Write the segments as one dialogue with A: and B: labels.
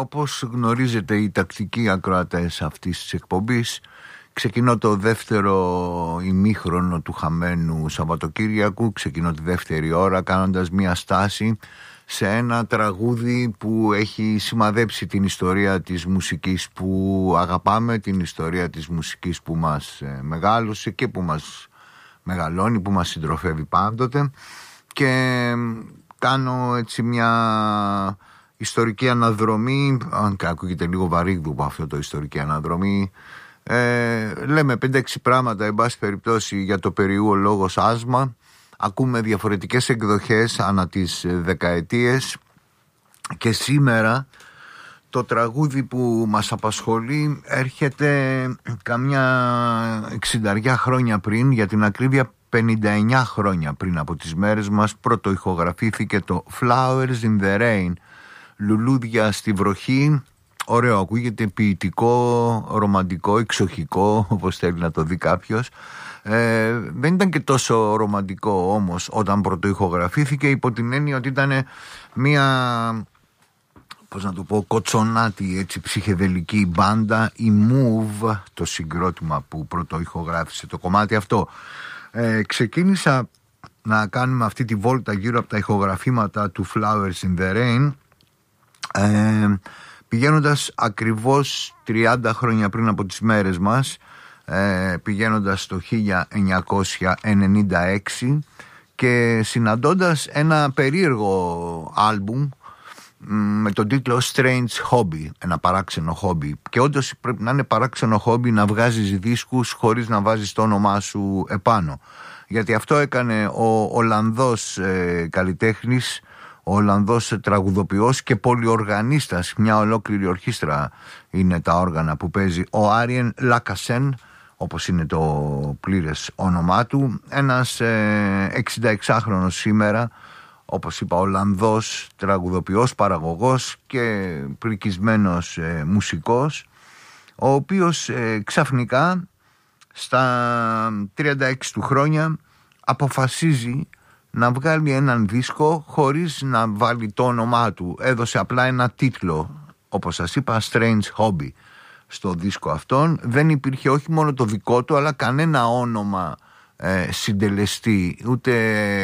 A: όπως γνωρίζετε οι τακτικοί ακροατές αυτής της εκπομπής, ξεκινώ το δεύτερο ημίχρονο του χαμένου Σαββατοκύριακου, ξεκινώ τη δεύτερη ώρα κάνοντας μια στάση σε ένα τραγούδι που έχει σημαδέψει την ιστορία της μουσικής που αγαπάμε, την ιστορία της μουσικής που μας μεγάλωσε και που μας μεγαλώνει, που μας συντροφεύει πάντοτε, και κάνω έτσι μια ιστορική αναδρομή, αν και ακούγεται λίγο βαρύγδουπο αυτό το ιστορική αναδρομή. Λέμε 5-6 πράγματα εν πάση περιπτώσει για το περιού λόγος άσμα. Ακούμε διαφορετικές εκδοχές ανά τις δεκαετίες και σήμερα το τραγούδι που μας απασχολεί έρχεται καμιά 60 χρόνια πριν, για την ακρίβεια 59 χρόνια πριν από τις μέρες μας. Πρώτο ηχογραφήθηκε το Flowers in the Rain, λουλούδια στη βροχή. Ωραίο, ακούγεται ποιητικό, ρομαντικό, εξοχικό, όπως θέλει να το δει κάποιος. Δεν ήταν και τόσο ρομαντικό όμως όταν πρωτοηχογραφήθηκε, υπό την έννοια ότι ήταν μια, πώς να το πω, κοτσονάτη έτσι ψυχεδελική μπάντα, η Move, το συγκρότημα που πρωτοηχογράφησε το κομμάτι αυτό. Ξεκίνησα να κάνουμε αυτή τη βόλτα γύρω από τα ηχογραφήματα του Flowers in the Rain, πηγαίνοντας ακριβώς 30 χρόνια πριν από τις μέρες μας, πηγαίνοντας το 1996 και συναντώντας ένα περίεργο άλμπουμ με τον τίτλο Strange Hobby, ένα παράξενο χόμπι. Και όντως πρέπει να είναι παράξενο χόμπι να βγάζεις δίσκους χωρίς να βάζεις το όνομά σου επάνω, γιατί αυτό έκανε ο Ολλανδός καλλιτέχνης, ο Ολλανδός τραγουδοποιός και πολυοργανίστας, μια ολόκληρη ορχήστρα είναι τα όργανα που παίζει, ο Άριεν Λάκασεν, όπως είναι το πλήρες όνομά του, ένας 66χρονος σήμερα, όπως είπα, Ολλανδός τραγουδοποιός, παραγωγός και πρικισμένος μουσικός, ο οποίος ξαφνικά στα 36 του χρόνια αποφασίζει να βγάλει έναν δίσκο χωρίς να βάλει το όνομά του. Έδωσε απλά ένα τίτλο, όπως σας είπα, Strange Hobby στο δίσκο αυτόν. Δεν υπήρχε όχι μόνο το δικό του, αλλά κανένα όνομα συντελεστή, ούτε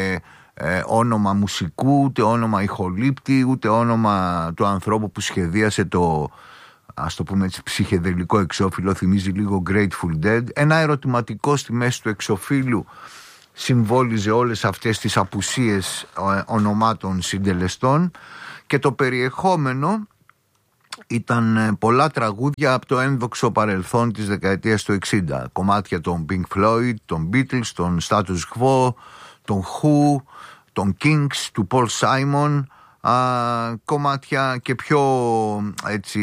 A: όνομα μουσικού, ούτε όνομα ηχολήπτη, ούτε όνομα του ανθρώπου που σχεδίασε το, ας το πούμε έτσι, ψυχεδελικό εξώφυλλο. Θυμίζει λίγο Grateful Dead. Ένα ερωτηματικό στη μέση του εξωφύλλου συμβόλιζε όλες αυτές τις απουσίες ονομάτων συντελεστών, και το περιεχόμενο ήταν πολλά τραγούδια από το ένδοξο παρελθόν της δεκαετίας του 60. Κομμάτια των Pink Floyd, των Beatles, των Status Quo, των Who, των Kings, του Paul Simon, κομμάτια και πιο έτσι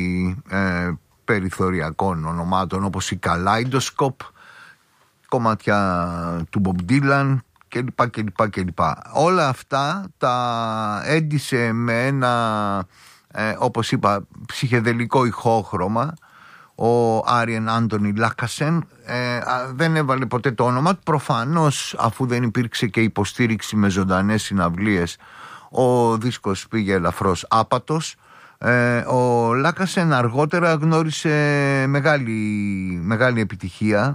A: περιθωριακών ονομάτων όπως η Kaleidoscope, κομμάτια του Bob Dylan κλπ. Όλα αυτά τα έντυσε με ένα, όπως είπα, ψυχεδελικό ηχόχρωμα ο Άριεν Άντονι Λάκασεν. Δεν έβαλε ποτέ το όνομα του, προφανώς, αφού δεν υπήρξε και υποστήριξη με ζωντανές συναυλίες, ο δίσκος πήγε ελαφρώς άπατος. Ο Λάκασεν αργότερα γνώρισε μεγάλη επιτυχία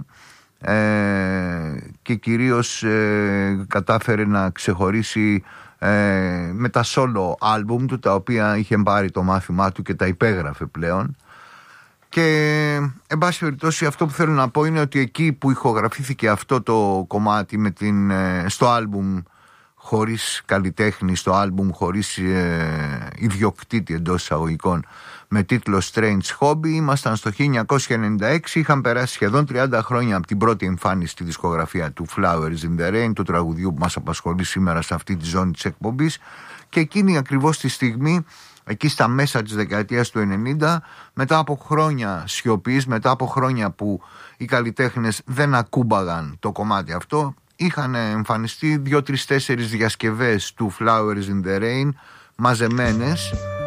A: και κυρίως κατάφερε να ξεχωρίσει με τα solo album του, τα οποία είχε πάρει το μάθημά του και τα υπέγραφε πλέον. Και εν πάση περιπτώσει, αυτό που θέλω να πω είναι ότι εκεί που ηχογραφήθηκε αυτό το κομμάτι στο άλμπουμ χωρίς καλλιτέχνη, στο άλμπουμ χωρίς ιδιοκτήτη εντός εισαγωγικών, με τίτλο Strange Hobby, ήμασταν στο 1996. Είχαν περάσει σχεδόν 30 χρόνια από την πρώτη εμφάνιση στη δισκογραφία του Flowers in the Rain, του τραγουδιού που μας απασχολεί σήμερα σε αυτή τη ζώνη της εκπομπής. Και εκείνη ακριβώς τη στιγμή, εκεί στα μέσα της δεκαετίας του 90, μετά από χρόνια σιωπής, μετά από χρόνια που οι καλλιτέχνες δεν ακούμπαγαν το κομμάτι αυτό, είχαν εμφανιστεί 2, 3, 4 διασκευές του Flowers in the Rain μαζεμένες